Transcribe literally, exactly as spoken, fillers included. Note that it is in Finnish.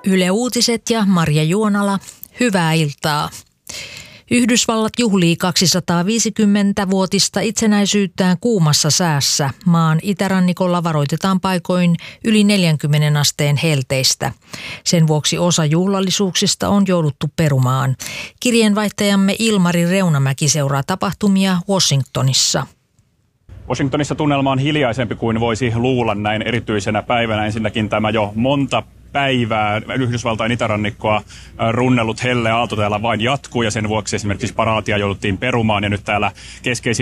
Yle Uutiset ja Marja Juonala, hyvää iltaa. Yhdysvallat juhlii kaksisataaviisikymmentävuotista itsenäisyyttään kuumassa säässä. Maan itärannikolla varoitetaan paikoin yli neljänkymmenen asteen helteistä. Sen vuoksi osa juhlallisuuksista on jouduttu perumaan. Kirjeenvaihtajamme Ilmari Reunamäki seuraa tapahtumia Washingtonissa. Washingtonissa tunnelma on hiljaisempi kuin voisi luulla näin erityisenä päivänä. Ensinnäkin tämä jo monta päivää Yhdysvaltain itärannikkoa runnellut helle aalto täällä vain jatkuu ja sen vuoksi esimerkiksi paraatia jouduttiin perumaan ja nyt täällä keskeisin